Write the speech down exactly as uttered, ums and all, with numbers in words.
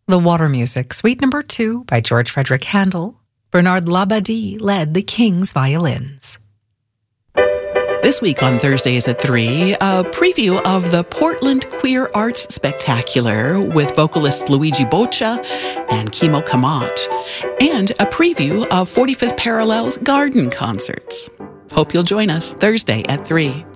The Water Music, Suite Number two by George Frederick Handel. Bernard Labadie led the King's violins. This week on Thursdays at three, a preview of the Portland Queer Arts Spectacular with vocalist Luigi Boccia and Kimo Kamat, and a preview of forty-fifth Parallel's garden concerts. Hope you'll join us Thursday at three.